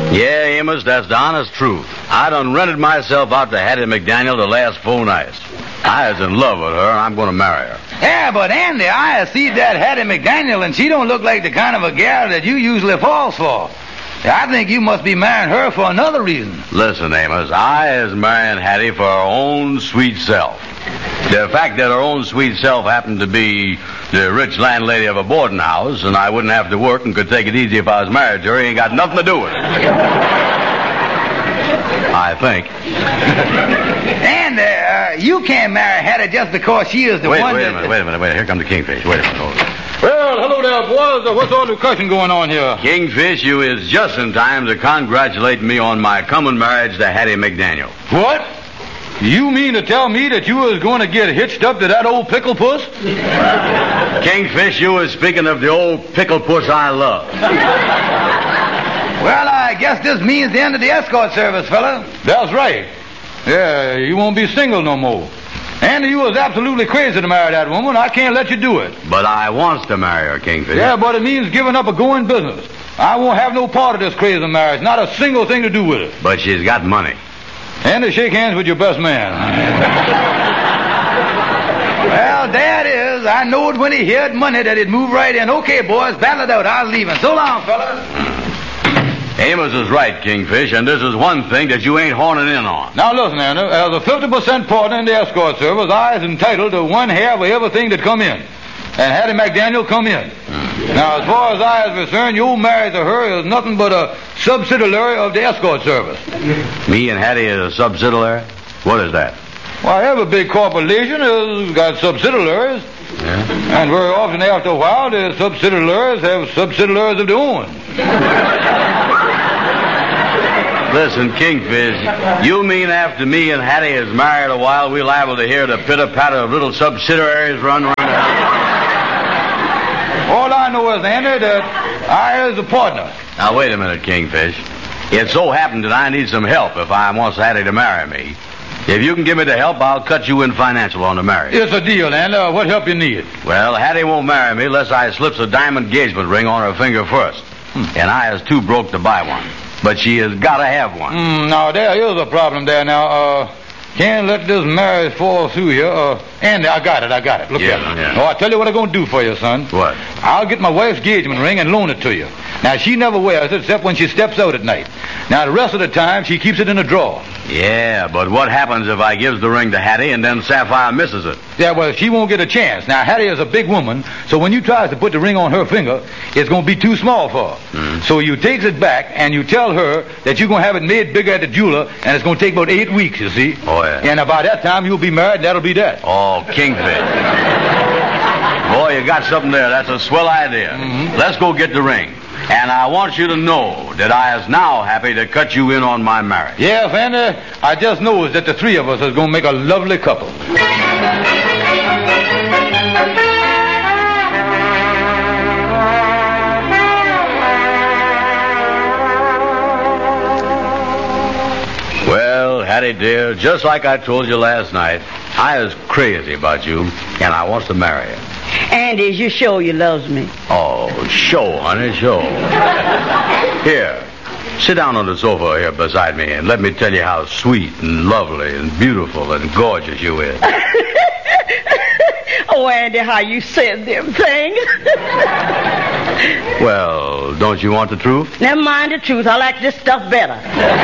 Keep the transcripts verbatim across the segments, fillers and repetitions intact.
Yeah, Amos, that's the honest truth. I done rented myself out to Hattie McDaniel the last four nights. I was in love with her, and I'm going to marry her. Yeah, but Andy, I see that Hattie McDaniel, and she don't look like the kind of a gal that you usually falls for. I think you must be marrying her for another reason. Listen, Amos, I is marrying Hattie for her own sweet self. The fact that her own sweet self happened to be the rich landlady of a boarding house, and I wouldn't have to work and could take it easy if I was married to her, ain't got nothing to do with it. I think. And uh, you can't marry Hattie just because she is the wait, one wait that... Wait a minute, wait a minute, wait. Here comes the Kingfish. Wait a minute, hold on. Well, hello there, boys. What's all the discussion going on here? Kingfish, you is just in time to congratulate me on my coming marriage to Hattie McDaniel. What? You mean to tell me that you was going to get hitched up to that old pickle puss? Kingfish, you was speaking of the old pickle puss I love. Well, I guess this means the end of the escort service, fella. That's right. Yeah, you won't be single no more. Andy, you was absolutely crazy to marry that woman. I can't let you do it. But I wants to marry her, Kingfish. Yeah, but it means giving up a going business. I won't have no part of this crazy marriage. Not a single thing to do with it. But she's got money. Andy, shake hands with your best man. Well, there it is. I knowed when he heard money that he'd move right in. Okay, boys, battle it out. I'll leave him. So long, fella. Amos is right, Kingfish, and this is one thing that you ain't horning in on. Now, listen, Andy. As a fifty percent partner in the escort service, I is entitled to one half of everything that come in. And Hattie McDaniel come in. Mm. Now, as far as I is concerned, your marriage to her is nothing but a subsidiary of the escort service. Me and Hattie is a subsidiary? What is that? Why, every big corporation has got subsidiaries. Yeah. And very often after a while, the subsidiaries have subsidiaries of their own. Listen, Kingfish, you mean after me and Hattie is married a while, we're liable to hear the pitter-patter of little subsidiaries run around the house? All I know is, Andy, that I is a partner. Now, wait a minute, Kingfish. It so happened that I need some help if I wants Hattie to marry me. If you can give me the help, I'll cut you in financial on the marriage. It's a deal, Andy. Uh, what help you need? Well, Hattie won't marry me unless I slips a diamond engagement ring on her finger first. Hmm. And I is too broke to buy one. But she has got to have one. Mm, now, there is a problem there. Now, uh, can't let this marriage fall through here. Uh, Andy, I got it, I got it. Look yeah, here. Yeah. Oh, I'll tell you what I'm going to do for you, son. What? I'll get my wife's engagement ring and loan it to you. Now, she never wears it except when she steps out at night. Now, the rest of the time, she keeps it in a drawer. Yeah, but what happens if I gives the ring to Hattie and then Sapphire misses it? Yeah, well, she won't get a chance. Now, Hattie is a big woman, so when you tries to put the ring on her finger, it's going to be too small for her. Mm. So you takes it back and you tell her that you're going to have it made bigger at the jeweler, and it's going to take about eight weeks, you see. Oh, yeah. And about that time, you'll be married, and that'll be that. Oh, Kingfish. Boy, you got something there. That's a swell idea. Mm-hmm. Let's go get the ring. And I want you to know that I is now happy to cut you in on my marriage. Yeah, Andy, I just knows that the three of us is going to make a lovely couple. Well, Hattie, dear, just like I told you last night, I is crazy about you, and I wants to marry you. Andy, you show you loves me. Oh, show, honey, show. Here, sit down on the sofa here beside me and let me tell you how sweet and lovely and beautiful and gorgeous you is. Oh, Andy, how you said them things. Well, don't you want the truth? Never mind the truth. I like this stuff better.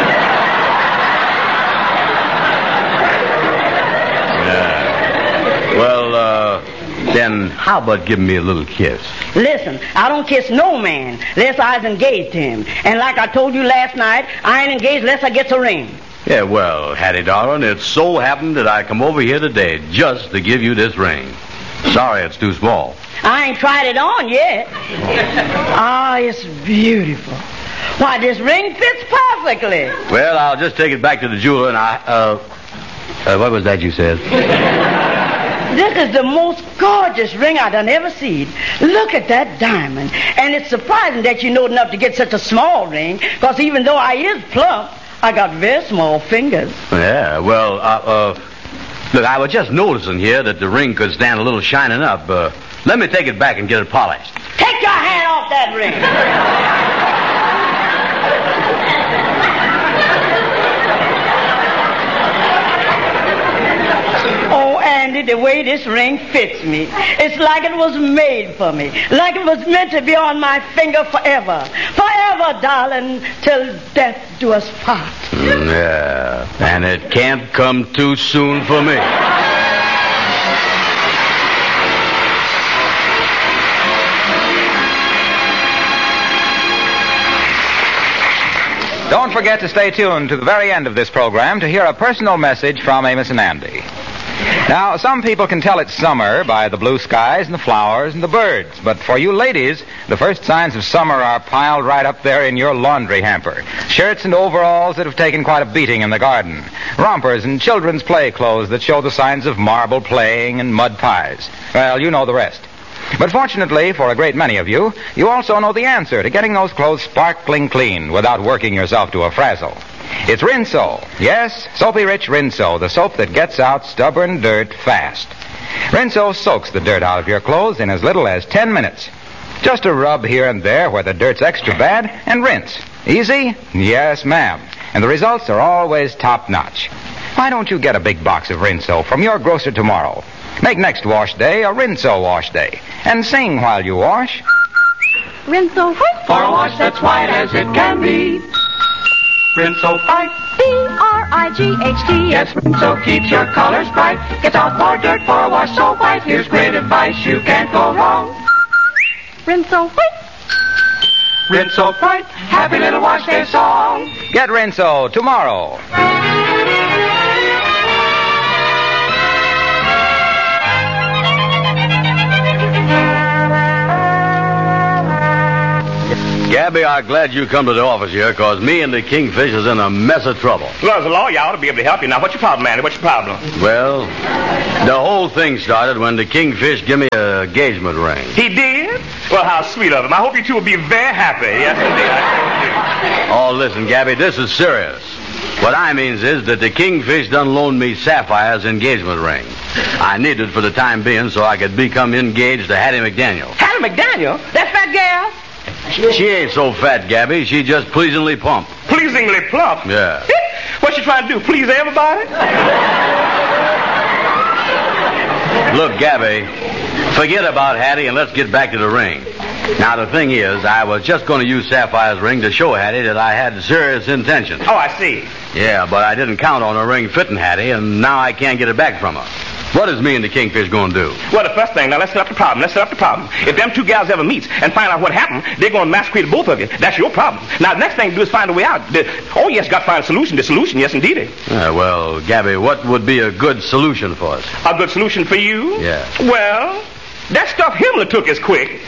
Yeah. Well, uh... then how about giving me a little kiss? Listen, I don't kiss no man unless I's engaged to him. And like I told you last night, I ain't engaged unless I get a ring. Yeah, well, Hattie, darling, it so happened that I come over here today just to give you this ring. Sorry it's too small. I ain't tried it on yet. Ah, it's beautiful. Why, this ring fits perfectly. Well, I'll just take it back to the jeweler and I, uh, uh what was that you said? This is the most gorgeous ring I done ever seen. Look at that diamond. And it's surprising that you know enough to get such a small ring, because even though I is plump, I got very small fingers. Yeah, well, uh, uh, look, I was just noticing here that the ring could stand a little shining up. Uh, let me take it back and get it polished. Take your hand off that ring. the way this ring fits me. It's like it was made for me. Like it was meant to be on my finger forever. Forever, darling, till death do us part. Yeah, and it can't come too soon for me. Don't forget to stay tuned to the very end of this program to hear a personal message from Amos and Andy. Now, some people can tell it's summer by the blue skies and the flowers and the birds. But for you ladies, the first signs of summer are piled right up there in your laundry hamper. Shirts and overalls that have taken quite a beating in the garden. Rompers and children's play clothes that show the signs of marble playing and mud pies. Well, you know the rest. But fortunately, for a great many of you, you also know the answer to getting those clothes sparkling clean without working yourself to a frazzle. It's Rinso. Yes, Soapy Rich Rinso, the soap that gets out stubborn dirt fast. Rinso soaks the dirt out of your clothes in as little as ten minutes. Just a rub here and there where the dirt's extra bad, and rinse. Easy? Yes, ma'am. And the results are always top-notch. Why don't you get a big box of Rinso from your grocer tomorrow? Make next wash day a Rinso wash day. And sing while you wash. Rinso white. For a wash that's white as it can be. Rinso white. B R I G H T. Yes, Rinso keeps your colors bright. Gets out more dirt for a wash so white. Here's great advice, you can't go wrong. Rinso white. Rinso white. Happy little wash day song. Get Rinso tomorrow. Gabby, I'm glad you come to the office here, because me and the Kingfish is in a mess of trouble. Well, as a lawyer, I ought to be able to help you. Now, what's your problem, Andy? What's your problem? Well, the whole thing started when the Kingfish gave me an engagement ring. He did? Well, how sweet of him. I hope you two will be very happy. Yes, indeed. Oh, listen, Gabby, this is serious. What I means is that the Kingfish done loaned me Sapphire's engagement ring. I need it for the time being so I could become engaged to Hattie McDaniel. Hattie McDaniel? That fat gal? She ain't so fat, Gabby. She just pleasingly plump. Pleasingly plump? Yeah. What you trying to do, please everybody? Look, Gabby, forget about Hattie and let's get back to the ring. Now, the thing is, I was just going to use Sapphire's ring to show Hattie that I had serious intentions. Oh, I see. Yeah, but I didn't count on a ring fitting Hattie, and now I can't get it back from her. What is me and the Kingfish going to do? Well, the first thing, now let's set up the problem. Let's set up the problem. If them two gals ever meets and find out what happened, they're going to massacre both of you. That's your problem. Now, the next thing to do is find a way out. The, oh, yes, got to find a solution. The solution, yes, indeed. Uh, well, Gabby, what would be a good solution for us? A good solution for you? Yeah. Well, that stuff Himmler took is quick.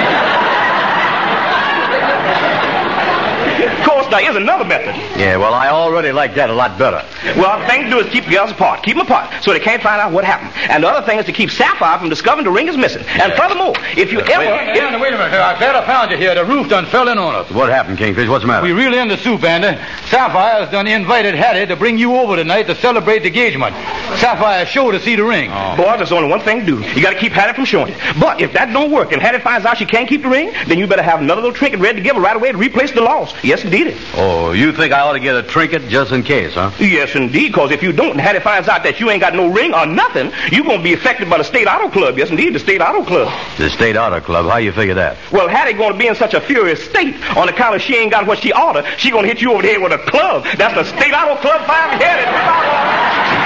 Of course, there is another method. Yeah, well, I already like that a lot better. Well, the thing to do is keep the girls apart. Keep them apart so they can't find out what happened. And the other thing is to keep Sapphire from discovering the ring is missing. And furthermore, if you yeah, ever... Wait, if, Andy, wait a minute here. I'm glad I found you here. The roof done fell in on us. What happened, Kingfish? What's the matter? We really in the soup, Andy. Sapphire has done invited Hattie to bring you over tonight to celebrate the engagement. Sapphire showed to see the ring. Oh. Boy, there's only one thing to do. You got to keep Hattie from showing it. But if that don't work and Hattie finds out she can't keep the ring, then you better have another little trinket ready to give her right away to replace the loss. Yes, indeed. Oh, you think I ought to get a trinket just in case, huh? Yes, indeed, because if you don't and Hattie finds out that you ain't got no ring or nothing, you're going to be affected by the State Auto Club. Yes, indeed, the State Auto Club. The State Auto Club? How you figure that? Well, Hattie going to be in such a furious state on account of she ain't got what she oughta. She going to hit you over the head with a club. That's the State Auto Club five-headed.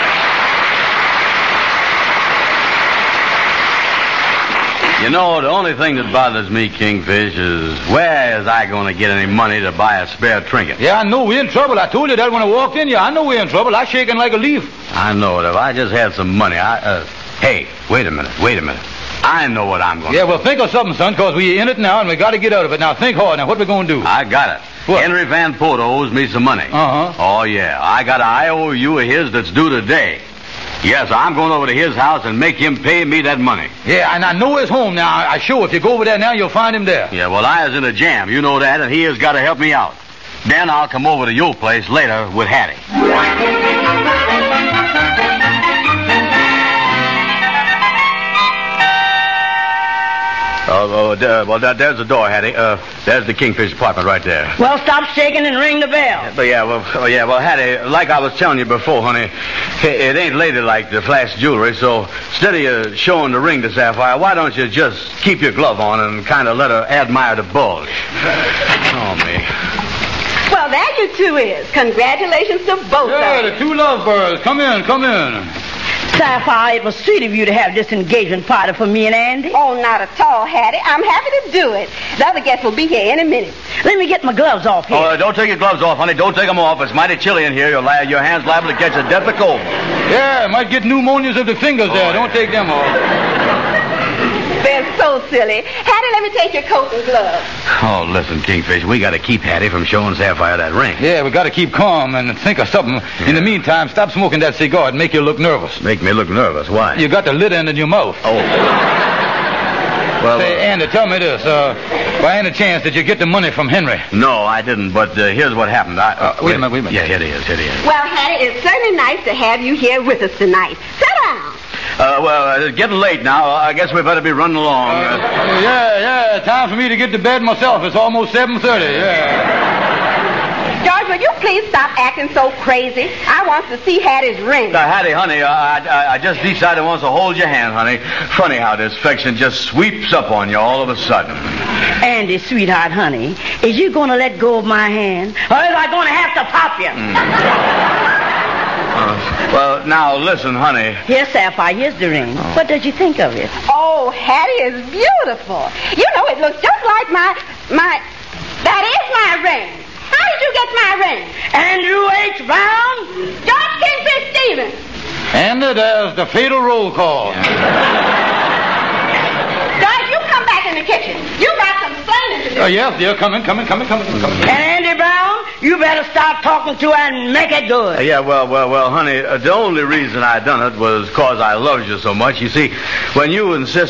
You know, the only thing that bothers me, Kingfish, is where is I going to get any money to buy a spare trinket? Yeah, I know we're in trouble. I told you that when I walked in here. I know we're in trouble. I'm shaking like a leaf. I know it. If I just had some money, I... Uh, hey, wait a minute, wait a minute. I know what I'm going to yeah, do. Yeah, well, think of something, son, because we're in it now, and we got to get out of it. Now, think hard. Now, what we going to do? I got it. What? Henry Van Poto owes me some money. Uh-huh. Oh, yeah. I got an I O U of his that's due today. Yes, I'm going over to his house and make him pay me that money. Yeah, and I know his home now. I sure, if you go over there now, you'll find him there. Yeah, well, I is in a jam. You know that, and he has got to help me out. Then I'll come over to your place later with Hattie. Oh, oh uh, well, that, there's the door, Hattie. Uh, there's the Kingfish apartment right there. Well, stop shaking and ring the bell. But yeah, well, oh, yeah, well, Hattie, like I was telling you before, honey, it, it ain't ladylike to flash jewelry, so instead of you showing the ring to Sapphire, why don't you just keep your glove on and kind of let her admire the bulge? Oh, me. Well, there you two is. Congratulations to both Yeah, of you. the two lovebirds. Come in, come in. Sapphire, it was sweet of you to have this engagement party for me and Andy. Oh, not at all, Hattie. I'm happy to do it. The other guests will be here any minute. Let me get my gloves off here. Oh, uh, don't take your gloves off, honey. Don't take them off. It's mighty chilly in here. Your, li- your hand's liable to catch a deathly cold. Yeah, might get pneumonias of the fingers there. Don't take them off. They're so silly. Hattie, let me take your coat and gloves. Oh, listen, Kingfish, we got to keep Hattie from showing Sapphire that ring. Yeah, we got to keep calm and think of something. Yeah. In the meantime, stop smoking that cigar. It'd make you look nervous. Make me look nervous. Why? You got the lid end in your mouth. Oh. Well, Say, uh, Andy, tell me this. Uh, by any chance, did you get the money from Henry? no, I didn't, but uh, here's what happened. I, Uh, wait a minute, wait a minute. Yeah, here it is, here it is. Well, Hattie, it's certainly nice to have you here with us tonight. Sit down. Uh, well, uh, it's getting late now. I guess we better be running along. Uh, Uh, yeah, yeah. Time for me to get to bed myself. It's almost seven thirty. Yeah. George, will you please stop acting so crazy? I want to see Hattie's ring. Uh, Hattie, honey, uh, I, I, I just decided once to hold your hand, honey. Funny how this affection just sweeps up on you all of a sudden. Andy, sweetheart, honey, is you going to let go of my hand? Or is I going to have to pop you? Uh, well, now, listen, honey. Here's Sapphire. Here's the ring. What did you think of it? Oh, Hattie is beautiful. You know, it looks just like my, my, that is my ring. How did you get my ring? Andrew H. Brown? George Kingfish Stevens. And there's the fatal roll call. George, you come back in the kitchen. You got some explaining to do. Oh, yes, dear. Come in, come in, come in, come in, come in. And Andy Brown, you better start talking to her and make it good. Uh, yeah, well, well, well, honey, uh, the only reason I done it was because I loved you so much. You see, when you insist